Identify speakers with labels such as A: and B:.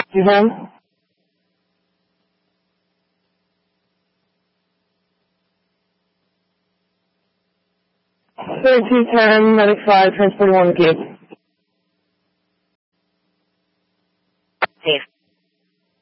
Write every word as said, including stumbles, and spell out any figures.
A: You home? thirty-two ten, Medic five, transport one key.
B: Safe.